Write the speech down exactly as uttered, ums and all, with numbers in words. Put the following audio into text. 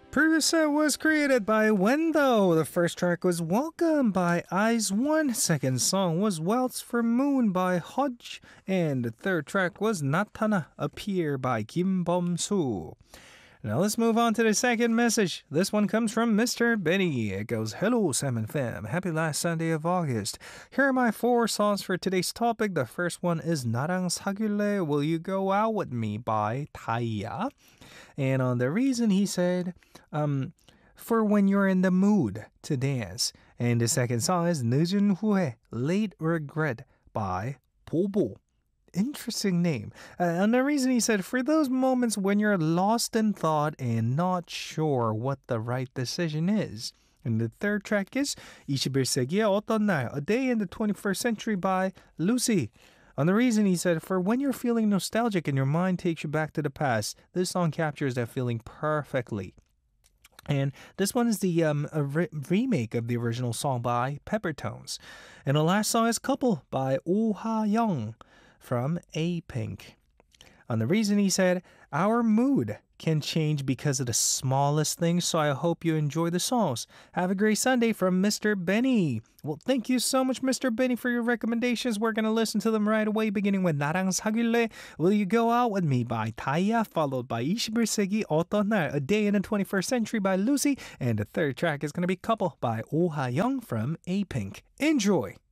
Previous set was created by Wendo. The first track was Welcome by Eyes One. Second song was Waltz for Moon by Hodge. And the third track was Natana Appear by Kim Bom-soo. Now let's move on to the second message. This one comes from Mister Benny. It goes, Hello, Salmon Fam. Happy last Sunday of August. Here are my four songs for today's topic. The first one is 나랑 사귈래? Will You Go Out With Me by Taya. And on the reason he said, um, for when you're in the mood to dance. And the second song is 늦은 후회, Late Regret by Bobo. Interesting name. Uh, and the reason he said, for those moments when you're lost in thought and not sure what the right decision is. And the third track is 이십일 세기의 어떤 날, A Day in the twenty-first Century by Lucy. On the reason he said, for when you're feeling nostalgic and your mind takes you back to the past, this song captures that feeling perfectly. And this one is the um, a re- remake of the original song by Peppertones. And the last song is Couple by Oh Ha Young from A-Pink. On the reason he said, our mood can change because of the smallest things, so I hope you enjoy the songs. Have a great Sunday from Mister Benny. Well, thank you so much, Mister Benny, for your recommendations. We're going to listen to them right away, beginning with 나랑 사귈래? Will You Go Out With Me by Taya, followed by 이십일 세기 어떤 날, A Day in the twenty-first Century by Lucy, and the third track is going to be Couple by Oh Ha Young from A-Pink. Enjoy!